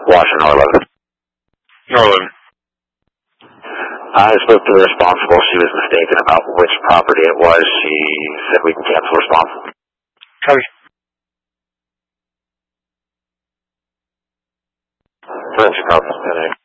Washington R11. R11. I spoke to the responsible. She was mistaken about which property it was. She said we can cancel response. Copy. Forensic office, 10A.